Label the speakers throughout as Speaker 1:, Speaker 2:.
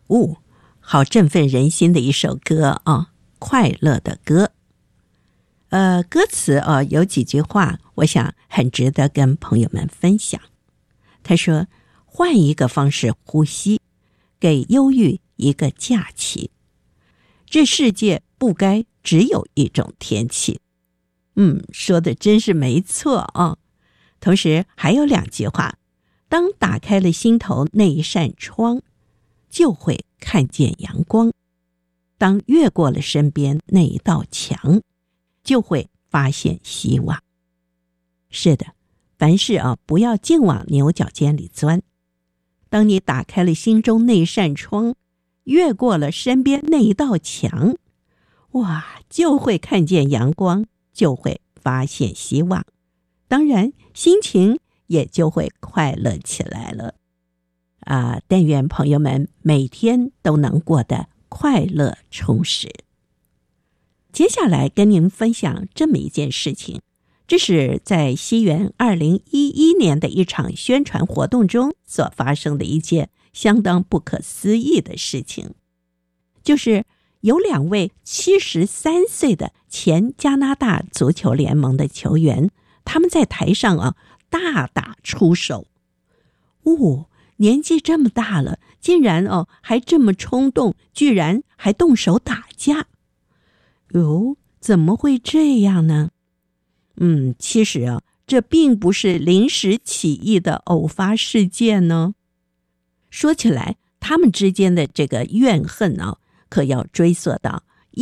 Speaker 1: 好振奋人心的一首歌啊，快乐的歌。歌词有几句话，我想很值得跟朋友们分享。他说，换一个方式呼吸，给忧郁一个假期。这世界不该只有一种天气。说的真是没错啊。同时还有2句话，当打开了心头那一扇窗，就会看见阳光；当越过了身边那一道墙，就会发现希望。是的，凡事不要净往牛角尖里钻。当你打开了心中那一扇窗，越过了身边那一道墙，就会看见阳光，就会发现希望。当然，心情也就会快乐起来了。但愿朋友们每天都能过得快乐充实。接下来跟您分享这么一件事情，这是在西元2011年的一场宣传活动中所发生的一件相当不可思议的事情，就是有2位73岁的前加拿大足球联盟的球员，他们在台上大打出手。年纪这么大了，竟然还这么冲动，居然还动手打架。怎么会这样呢？其实这并不是临时起意的偶发事件呢。说起来，他们之间的这个怨恨可要追溯到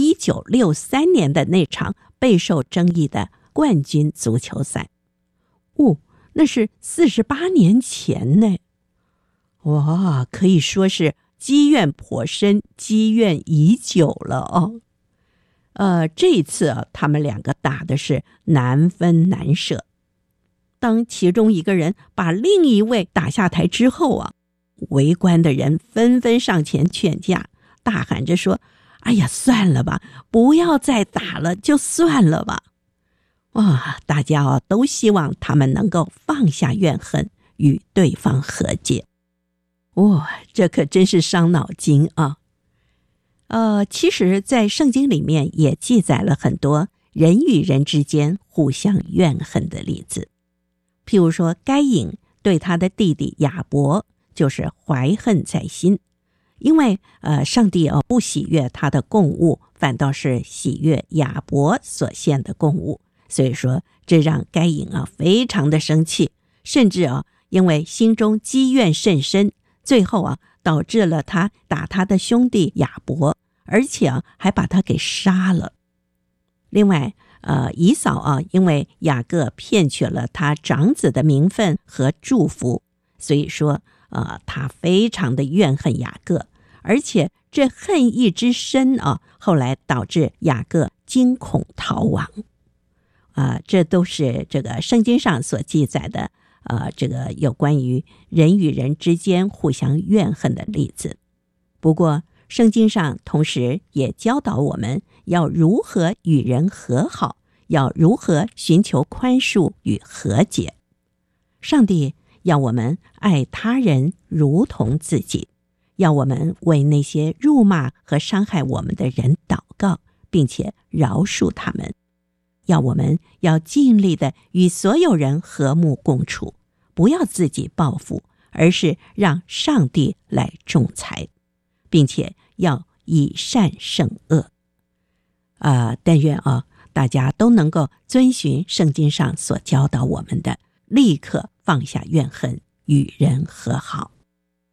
Speaker 1: 1963年的那场备受争议的冠军足球赛。那是48年前呢。可以说是积怨颇深，积怨已久了这一次他们2个打的是难分难舍。当其中一个人把另一位打下台之后围观的人纷纷上前劝架，大喊着说：哎呀，算了吧，不要再打了，就算了吧。大家都希望他们能够放下怨恨，与对方和解。这可真是伤脑筋啊。其实在圣经里面也记载了很多人与人之间互相怨恨的例子。譬如说，该隐对他的弟弟亚伯就是怀恨在心，因为上帝不喜悦他的供物，反倒是喜悦亚伯所献的供物，所以说这让该隐非常的生气，甚至因为心中积怨甚深，最后导致了他打他的兄弟亚伯，而且还把他给杀了。另外以扫因为雅各骗取了他长子的名分和祝福，所以说他非常的怨恨雅各，而且这恨意之深后来导致雅各惊恐逃亡。这都是这个圣经上所记载的这个有关于人与人之间互相怨恨的例子。不过圣经上同时也教导我们要如何与人和好，要如何寻求宽恕与和解。上帝要我们爱他人如同自己，要我们为那些辱骂和伤害我们的人祷告，并且饶恕他们。要我们要尽力的与所有人和睦共处，不要自己报复，而是让上帝来仲裁，并且要以善胜恶。但愿大家都能够遵循圣经上所教导我们的，立刻放下怨恨，与人和好。